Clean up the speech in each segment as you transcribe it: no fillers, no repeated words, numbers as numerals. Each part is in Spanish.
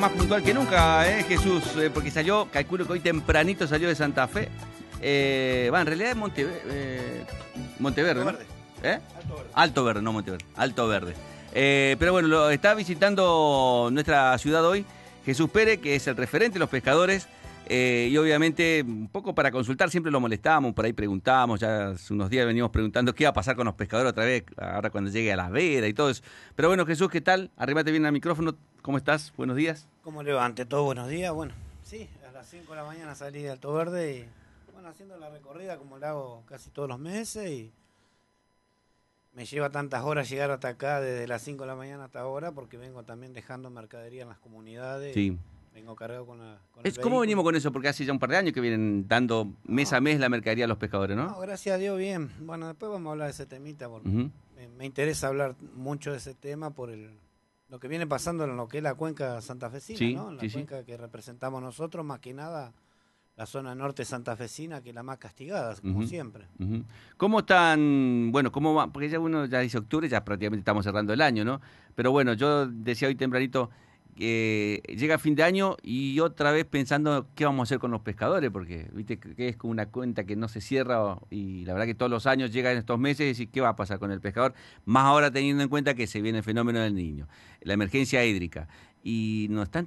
Más puntual que nunca, Jesús, porque salió, calculo que hoy tempranito salió de Santa Fe. En realidad es Monteverde, ¿no? Alto Verde, no Monteverde, Alto Verde. Pero bueno, lo está visitando nuestra ciudad hoy Jesús Pérez, que es el referente de los pescadores. Y obviamente, un poco para consultar, siempre lo molestábamos, por ahí preguntábamos, ya hace unos días venimos preguntando qué va a pasar con los pescadores otra vez, ahora cuando llegue a la vera y todo eso. Pero bueno, Jesús, ¿qué tal? Arrímate bien al micrófono, ¿cómo estás? Buenos días. ¿Cómo le va? Ante todo, buenos días. Bueno, sí, a las 5 de la mañana salí de Alto Verde y, bueno, haciendo la recorrida como la hago casi todos los meses y me lleva tantas horas llegar hasta acá desde las 5 de la mañana hasta ahora porque vengo también dejando mercadería en las comunidades. Sí. Vengo cargado con el ¿Cómo vehículo. venimos con eso? Porque hace ya un par de años que vienen dando mes a mes la mercadería a los pescadores, ¿no? No, gracias a Dios, bien. Bueno, después vamos a hablar de ese temita porque me interesa hablar mucho de ese tema por lo que viene pasando en lo que es la cuenca santafesina, Sí, ¿no? En la cuenca que representamos nosotros, más que nada la zona norte santafesina, que es la más castigada, como siempre. ¿Cómo están? Bueno, ¿cómo va? Porque ya uno ya dice octubre, ya prácticamente estamos cerrando el año, ¿no? Pero bueno, yo decía hoy tempranito que llega fin de año y otra vez pensando qué vamos a hacer con los pescadores, porque viste que es como una cuenta que no se cierra y la verdad que todos los años llegan estos meses y decir qué va a pasar con el pescador, más ahora teniendo en cuenta que se viene el fenómeno del Niño, la emergencia hídrica, y no están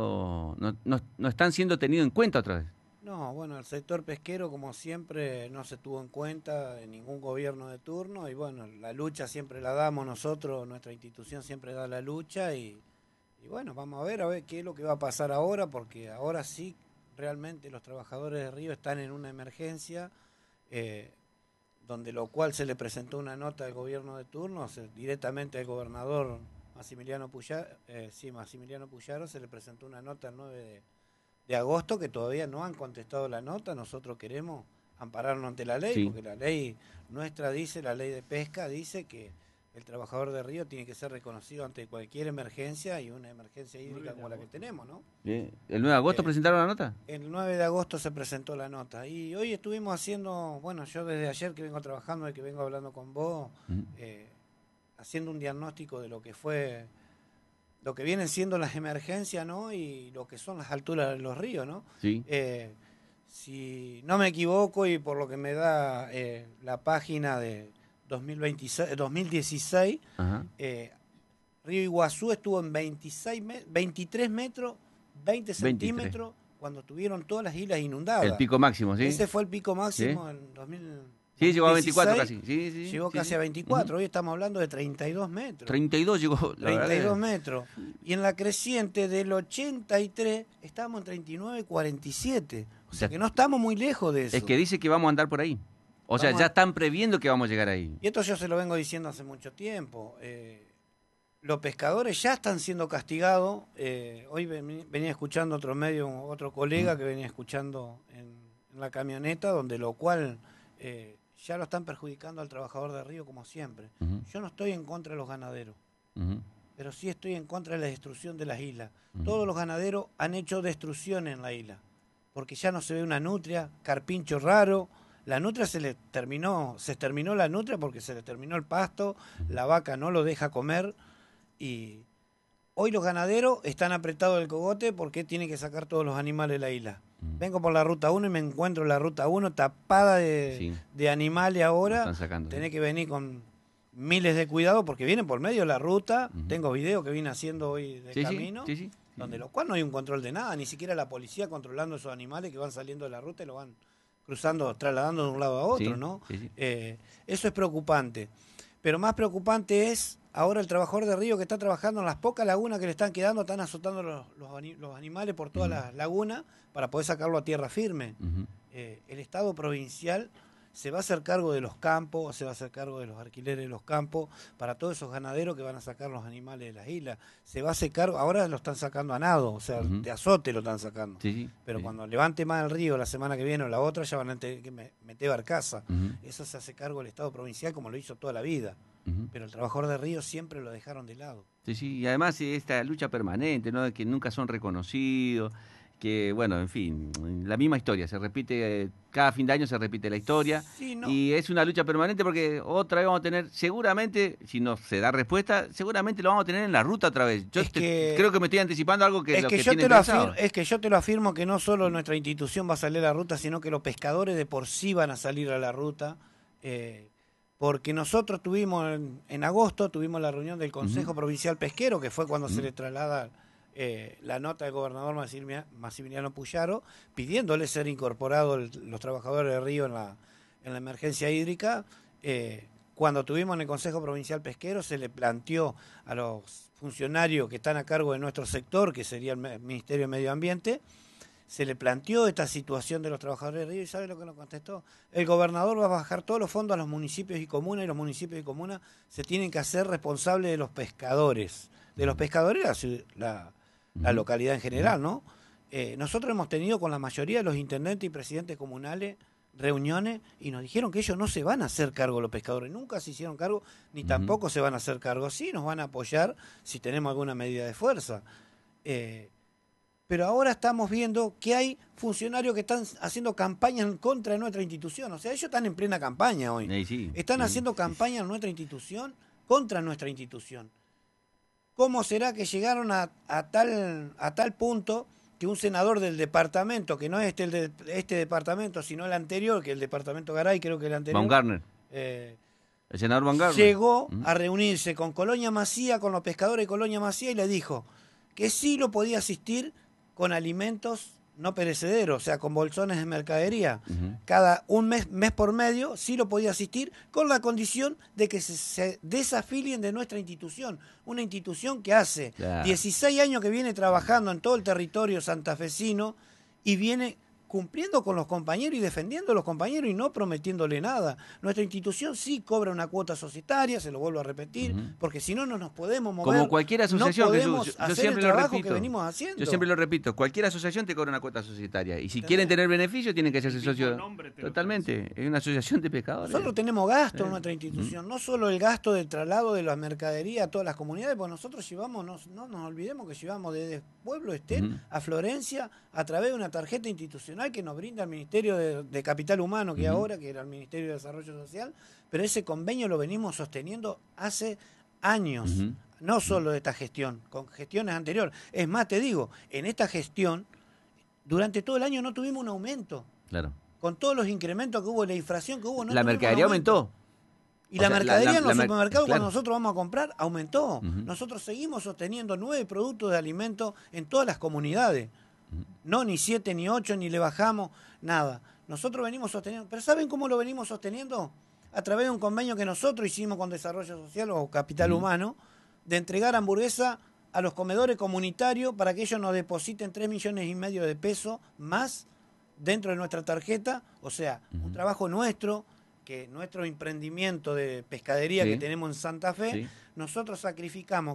siendo tenidos en cuenta otra vez. No, bueno, el sector pesquero, como siempre, no se tuvo en cuenta en ningún gobierno de turno y bueno, la lucha siempre la damos nosotros, nuestra institución siempre da la lucha y bueno, vamos a ver qué es lo que va a pasar ahora, porque ahora sí, realmente los trabajadores de Río están en una emergencia, donde lo cual se le presentó una nota al gobierno de turno, directamente al gobernador Maximiliano Puyaro, se le presentó una nota el 9 de agosto, que todavía no han contestado la nota. Nosotros queremos ampararnos ante la ley, Sí. porque la ley nuestra dice, la ley de pesca dice que el trabajador de río tiene que ser reconocido ante cualquier emergencia y una emergencia hídrica como la que tenemos, ¿no? Bien. ¿El 9 de agosto presentaron la nota? El 9 de agosto se presentó la nota y hoy estuvimos haciendo, bueno, yo desde ayer que vengo trabajando y que vengo hablando con vos, haciendo un diagnóstico de lo que fue, lo que vienen siendo las emergencias, ¿no? Y lo que son las alturas de los ríos, ¿no? Sí. Si no me equivoco y por lo que me da la página de 2016, Río Iguazú estuvo en 23 metros, 20 centímetros, cuando tuvieron todas las islas inundadas. El pico máximo, ¿sí? Ese fue el pico máximo en 2000. Sí, llegó a 24 casi. Sí, llegó casi a 24, hoy estamos hablando de 32 metros. 32 llegó. 32 metros. Y en la creciente del 83 estábamos en 39,47. O sea que no estamos muy lejos de eso. Es que dice que vamos a andar por ahí. O sea, ya están previendo que vamos a llegar ahí. Y esto yo se lo vengo diciendo hace mucho tiempo. Los pescadores ya están siendo castigados. Hoy venía escuchando otro otro colega que venía escuchando en la camioneta, donde lo cual ya lo están perjudicando al trabajador de río como siempre. Yo no estoy en contra de los ganaderos, pero sí estoy en contra de la destrucción de las islas. Todos los ganaderos han hecho destrucción en la isla, porque ya no se ve una nutria, carpincho raro. La nutria se exterminó la nutria porque se le terminó el pasto, la vaca no lo deja comer y hoy los ganaderos están apretados del cogote porque tienen que sacar todos los animales de la isla. Vengo por la ruta 1 y me encuentro la ruta 1 tapada de animales ahora. Tenés que venir con miles de cuidados porque vienen por medio de la ruta. Tengo videos que vine haciendo hoy de camino, donde lo cual no hay un control de nada, ni siquiera la policía controlando esos animales que van saliendo de la ruta y lo van cruzando, trasladando de un lado a otro, ¿no? Eso es preocupante. Pero más preocupante es ahora el trabajador de río que está trabajando en las pocas lagunas que le están quedando, están azotando los animales por todas las lagunas para poder sacarlo a tierra firme. El Estado provincial se va a hacer cargo de los campos, se va a hacer cargo de los alquileres de los campos para todos esos ganaderos que van a sacar los animales de las islas. Se va a hacer cargo, ahora lo están sacando a nado, o sea, de azote lo están sacando. Pero cuando levante más el río la semana que viene o la otra, ya van a tener que meter barcaza. Eso se hace cargo el Estado provincial como lo hizo toda la vida. Pero el trabajador de río siempre lo dejaron de lado. Y además esta lucha permanente, ¿no? De que nunca son reconocidos. que, bueno, en fin, la misma historia, se repite, cada fin de año se repite la historia, Sí, no. y es una lucha permanente porque otra vez vamos a tener, seguramente, si no se da respuesta, seguramente lo vamos a tener en la ruta otra vez. Yo creo que me estoy anticipando algo que lo que tienen pensado. Es que yo te lo afirmo que no solo nuestra institución va a salir a la ruta, sino que los pescadores de por sí van a salir a la ruta, porque nosotros tuvimos, en agosto, tuvimos la reunión del Consejo Provincial Pesquero, que fue cuando se le traslada la nota del gobernador Maximiliano Puyaro, pidiéndole ser incorporados los trabajadores de Río en la emergencia hídrica. Cuando tuvimos en el Consejo Provincial Pesquero, se le planteó a los funcionarios que están a cargo de nuestro sector, que sería el Ministerio de Medio Ambiente, se le planteó esta situación de los trabajadores de Río, y ¿sabe lo que nos contestó? El gobernador va a bajar todos los fondos a los municipios y comunas, y los municipios y comunas se tienen que hacer responsables de los pescadores. De los pescadores, la localidad en general, ¿no? Nosotros hemos tenido con la mayoría de los intendentes y presidentes comunales reuniones y nos dijeron que ellos no se van a hacer cargo, los pescadores nunca se hicieron cargo, ni tampoco se van a hacer cargo. Sí, nos van a apoyar si tenemos alguna medida de fuerza. Pero ahora estamos viendo que hay funcionarios que están haciendo campaña en contra de nuestra institución. O sea, ellos están en plena campaña hoy. Sí, están haciendo campaña en nuestra institución contra nuestra institución. ¿Cómo será que llegaron a tal punto que un senador del departamento, que no es este departamento, sino el anterior, que el departamento Garay, creo que el anterior... Baumgartner. El senador Baumgartner. Llegó a reunirse con Colonia Macía, con los pescadores de Colonia Macía, y le dijo que sí lo podía asistir con alimentos no perecederos, o sea, con bolsones de mercadería. Cada un mes por medio, sí lo podía asistir, con la condición de que se desafilien de nuestra institución. Una institución que hace 16 años que viene trabajando en todo el territorio santafesino y viene cumpliendo con los compañeros y defendiendo a los compañeros y no prometiéndole nada. Nuestra institución sí cobra una cuota societaria, se lo vuelvo a repetir, porque si no, no nos podemos mover. Como cualquier asociación, no podemos Jesús, hacer yo siempre el lo trabajo repito. que venimos haciendo. Yo siempre lo repito, cualquier asociación te cobra una cuota societaria. Y si quieren tener beneficios, tienen que hacerse socios. Totalmente, es una asociación de pescadores. Nosotros tenemos gasto en nuestra institución, no solo el gasto del traslado de la mercadería a todas las comunidades, porque nosotros llevamos, no nos olvidemos que llevamos desde Pueblo Estel a Florencia a través de una tarjeta institucional que nos brinda el Ministerio de Capital Humano, que ahora, que era el Ministerio de Desarrollo Social, pero ese convenio lo venimos sosteniendo hace años, no solo de esta gestión, con gestiones anteriores. Es más, te digo, en esta gestión, durante todo el año no tuvimos un aumento. Claro. Con todos los incrementos que hubo, la inflación que hubo, no la mercadería aumentó. Y la mercadería en los supermercados, cuando nosotros vamos a comprar, aumentó. Nosotros seguimos sosteniendo 9 productos de alimentos en todas las comunidades. No, ni 7, ni 8, ni le bajamos, nada. Nosotros venimos sosteniendo. ¿Pero saben cómo lo venimos sosteniendo? A través de un convenio que nosotros hicimos con Desarrollo Social o Capital Humano, de entregar hamburguesa a los comedores comunitarios para que ellos nos depositen 3,5 millones de pesos más dentro de nuestra tarjeta. O sea, un trabajo nuestro, que nuestro emprendimiento de pescadería que tenemos en Santa Fe, nosotros sacrificamos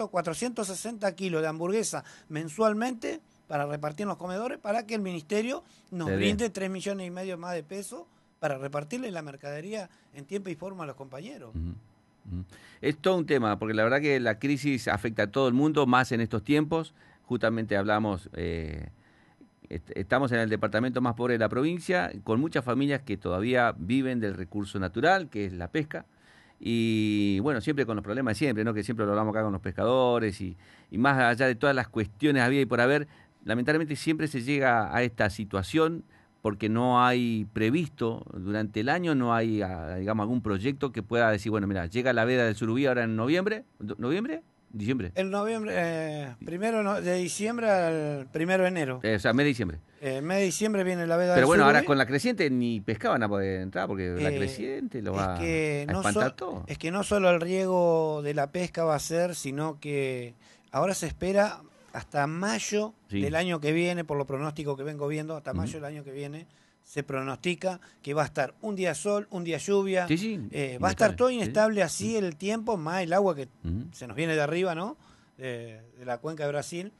460 kilos de hamburguesa mensualmente para repartir en los comedores, para que el ministerio nos brinde 3,5 millones más de pesos para repartirle la mercadería en tiempo y forma a los compañeros. Es todo un tema, porque la verdad que la crisis afecta a todo el mundo, más en estos tiempos. Justamente hablamos, estamos en el departamento más pobre de la provincia, con muchas familias que todavía viven del recurso natural, que es la pesca. Y bueno, siempre con los problemas de siempre, ¿no? Que siempre lo hablamos acá con los pescadores y más allá de todas las cuestiones había y por haber, lamentablemente siempre se llega a esta situación porque no hay previsto durante el año, no hay, digamos, algún proyecto que pueda decir, bueno, mira, llega la veda del surubí ahora en noviembre, diciembre. El noviembre, primero de diciembre al 1 de enero. O sea, mes de diciembre. Mes de diciembre viene la veda del surubí. Pero bueno, ahora con la creciente ni pescaban a poder entrar porque la creciente lo va a espantar todo. Es que no solo el riego de la pesca va a ser, sino que ahora se espera hasta mayo del año que viene, por los pronósticos que vengo viendo, hasta mayo del año que viene, se pronostica que va a estar un día sol, un día lluvia, va a estar todo inestable así el tiempo, más el agua que se nos viene de arriba, ¿no? De la cuenca de Brasil.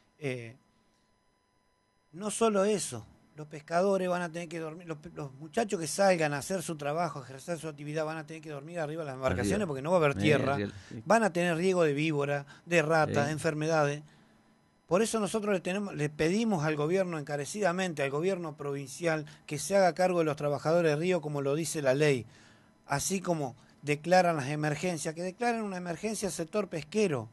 No solo eso, los pescadores van a tener que dormir, los muchachos que salgan a hacer su trabajo, a ejercer su actividad, van a tener que dormir arriba de las embarcaciones porque no va a haber tierra, van a tener riesgo de víbora, de ratas, de enfermedades. Por eso nosotros le pedimos al gobierno encarecidamente, al gobierno provincial, que se haga cargo de los trabajadores de río como lo dice la ley. Así como declaran las emergencias, que declaren una emergencia al sector pesquero.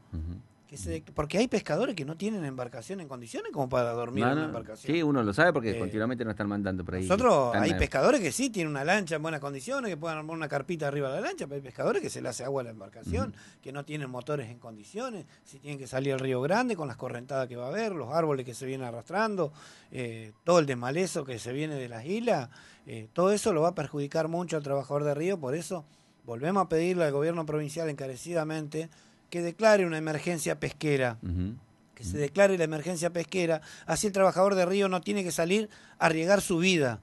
Porque hay pescadores que no tienen embarcación en condiciones como para dormir en una embarcación. Sí, uno lo sabe porque continuamente nos están mandando por ahí. Nosotros, hay pescadores que sí tienen una lancha en buenas condiciones, que pueden armar una carpita arriba de la lancha, pero hay pescadores que se le hace agua a la embarcación, que no tienen motores en condiciones, si tienen que salir al Río Grande con las correntadas que va a haber, los árboles que se vienen arrastrando, todo el desmalezo que se viene de las islas, todo eso lo va a perjudicar mucho al trabajador de río. Por eso volvemos a pedirle al gobierno provincial encarecidamente que declare una emergencia pesquera, que se declare la emergencia pesquera, así el trabajador de río no tiene que salir a arriesgar su vida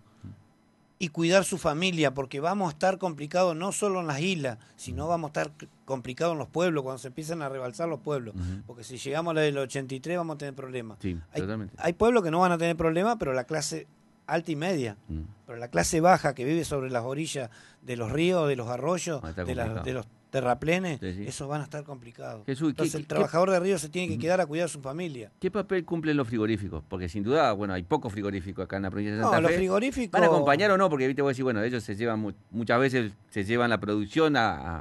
y cuidar su familia, porque vamos a estar complicados no solo en las islas, sino vamos a estar complicados en los pueblos, cuando se empiezan a rebalsar los pueblos, porque si llegamos a la del 83 vamos a tener problemas. Sí, hay pueblos que no van a tener problemas, pero la clase alta y media, pero la clase baja que vive sobre las orillas de los ríos, de los arroyos, de los terraplenes, esos van a estar complicados. Jesús, entonces el trabajador de río se tiene que quedar a cuidar a su familia. ¿Qué papel cumplen los frigoríficos? Porque sin duda, bueno, hay pocos frigoríficos acá en la provincia de Santa Fe. Los frigoríficos... ¿Van a acompañar o no? Porque viste, vos decís, bueno, ellos se llevan, muchas veces se llevan la producción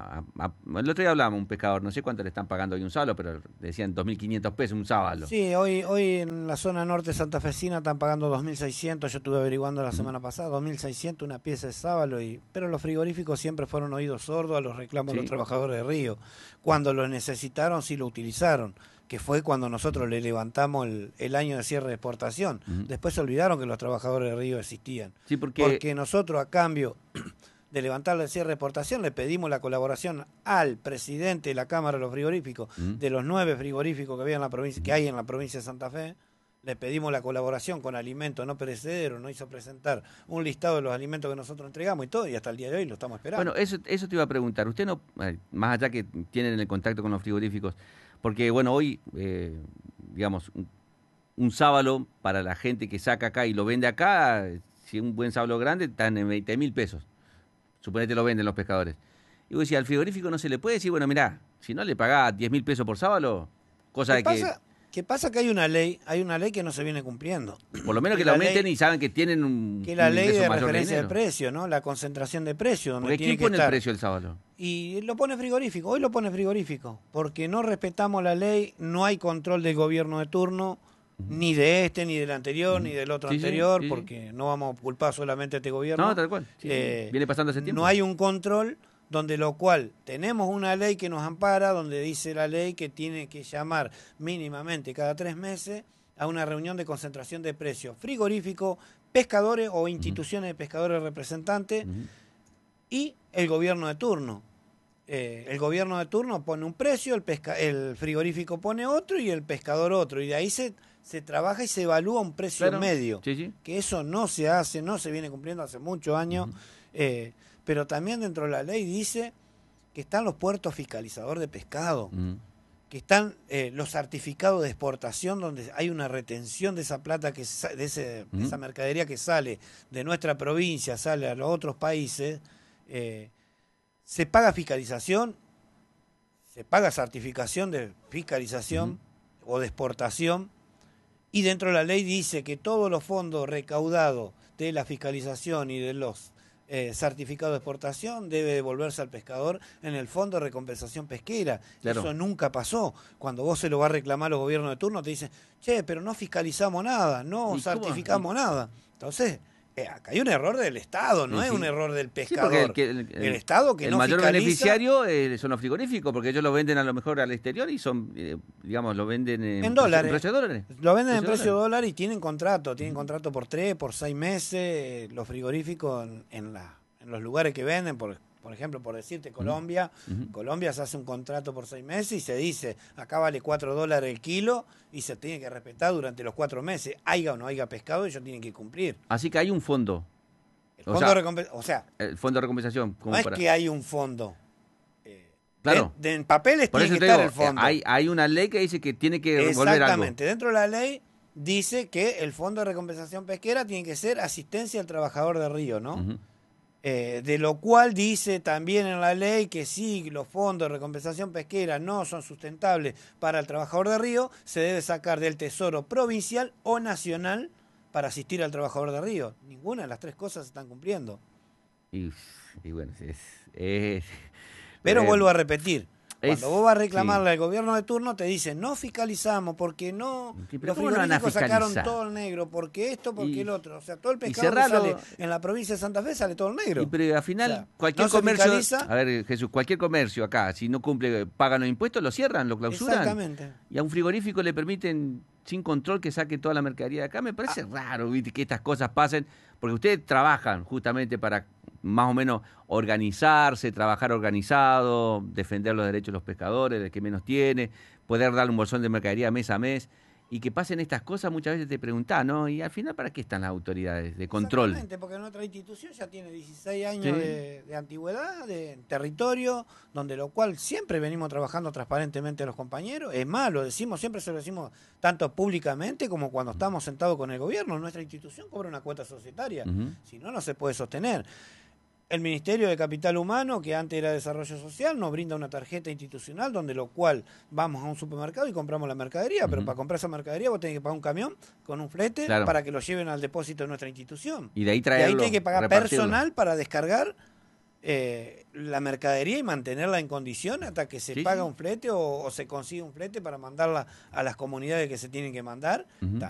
el otro día hablábamos un pescador, no sé cuánto le están pagando hoy un sábalo, pero decían 2.500 pesos un sábalo. Sí, hoy en la zona norte santafesina están pagando 2.600, yo estuve averiguando la semana pasada, 2.600 una pieza de sábalo, pero los frigoríficos siempre fueron oídos sordos a los reclamos de los trabajadores de río. Cuando lo necesitaron, sí lo utilizaron, que fue cuando nosotros le levantamos el año de cierre de exportación. Después se olvidaron que los trabajadores de río existían. Sí, porque nosotros, a cambio de levantar el cierre de exportación, le pedimos la colaboración al presidente de la Cámara de los Frigoríficos, de los 9 frigoríficos que había en la provincia, que hay en la provincia de Santa Fe. Le pedimos la colaboración con alimentos no perecederos, nos hizo presentar un listado de los alimentos que nosotros entregamos y todo, y hasta el día de hoy lo estamos esperando. Bueno, eso te iba a preguntar. Usted no, más allá que tienen el contacto con los frigoríficos, porque bueno, hoy, digamos, un sábalo para la gente que saca acá y lo vende acá, si un buen sábalo grande, están en 20.000 pesos. Suponete lo venden los pescadores. Y vos decís, al frigorífico no se le puede decir, bueno, mirá, si no le pagás 10.000 pesos por sábalo, cosa de que... ¿Qué pasa? Que hay una ley que no se viene cumpliendo. Por lo menos que la aumenten y saben que tienen un que la ley de referencia de precio, ¿no? La concentración de precio. Porque ¿quién pone el precio del sábalo? Y lo pone frigorífico, hoy lo pone frigorífico, porque no respetamos la ley, no hay control del gobierno de turno, ni de este, ni del anterior, ni del otro anterior, porque no vamos a culpar solamente a este gobierno. No, tal cual. Viene pasando ese tiempo. No hay un control, donde lo cual tenemos una ley que nos ampara, donde dice la ley que tiene que llamar mínimamente cada 3 meses a una reunión de concentración de precios, frigorífico, pescadores o instituciones de pescadores representantes y el gobierno de turno. El gobierno de turno pone un precio, el frigorífico pone otro y el pescador otro, y de ahí se trabaja y se evalúa un precio medio, que eso no se hace, no se viene cumpliendo hace muchos años. Pero también dentro de la ley dice que están los puertos fiscalizadores de pescado, que están los certificados de exportación, donde hay una retención de esa plata, de esa mercadería que sale de nuestra provincia, sale a los otros países. Se paga fiscalización, se paga certificación de fiscalización o de exportación, y dentro de la ley dice que todos los fondos recaudados de la fiscalización y de los certificado de exportación debe devolverse al pescador en el fondo de recompensación pesquera. Eso nunca pasó. Cuando vos se lo vas a reclamar a los gobiernos de turno, te dicen, che, pero no fiscalizamos nada, no certificamos nada. Entonces, acá hay un error del Estado, no es un error del pescador. El Estado que no fiscaliza... El mayor beneficiario son los frigoríficos, porque ellos lo venden a lo mejor al exterior y son, digamos, lo venden en dólares. ¿Precio de dólares? Lo venden en precio de dólar y tienen contrato por 3, por 6 meses. Los frigoríficos en los lugares que venden, por ejemplo, por decirte Colombia, Colombia se hace un contrato por 6 meses y se dice, acá vale $4 el kilo y se tiene que respetar durante los 4 meses. Haya o no haya pescado, ellos tienen que cumplir. Así que hay un fondo. El fondo de recompensación. No es que hay un fondo. Claro. En papeles tiene que estar el fondo. Hay una ley que dice que tiene que devolver algo. Exactamente. Dentro de la ley dice que el fondo de recompensación pesquera tiene que ser asistencia al trabajador de río, ¿no? De lo cual dice también en la ley que si los fondos de recompensación pesquera no son sustentables para el trabajador de río, se debe sacar del tesoro provincial o nacional para asistir al trabajador de río. Ninguna de las tres cosas se están cumpliendo. Y bueno, es Pero vuelvo a repetir, cuando vos vas a reclamarle sí. al gobierno de turno, te dicen, no fiscalizamos, porque no, Sí, pero los ¿cómo no van a frigoríficos sacaron fiscalizar? todo el negro, porque esto, porque el otro. O sea, todo el pescado que cerralo. sale en la provincia de Santa Fe sale todo el negro. Pero al final, O sea, cualquier no se comercio, fiscaliza. a ver, Jesús, cualquier comercio acá, si no cumple, pagan los impuestos, lo cierran, lo clausuran. Exactamente. Y a un frigorífico le permiten, sin control, que saque toda la mercadería de acá. Me parece raro, ¿viste? Que estas cosas pasen, porque ustedes trabajan justamente para más o menos organizarse, trabajar organizado, defender los derechos de los pescadores, del que menos tiene, poder darle un bolsón de mercadería mes a mes, y que pasen estas cosas muchas veces te preguntás, ¿no? Y al final, ¿para qué están las autoridades de control? Exactamente, porque nuestra institución ya tiene 16 años Sí. de antigüedad, de territorio, donde lo cual siempre venimos trabajando transparentemente los compañeros. Es más, lo decimos, siempre se lo decimos tanto públicamente como cuando estamos sentados con el gobierno. Nuestra institución cobra una cuota societaria, si no, no se puede sostener. El Ministerio de Capital Humano, que antes era Desarrollo Social, nos brinda una tarjeta institucional donde lo cual vamos a un supermercado y compramos la mercadería, pero para comprar esa mercadería vos tenés que pagar un camión con un flete para que lo lleven al depósito de nuestra institución. Y de ahí traerlo, y ahí tenés que pagar repartirlo. personal para descargar la mercadería y mantenerla en condición hasta que se paga un flete o se consigue un flete para mandarla a las comunidades que se tienen que mandar.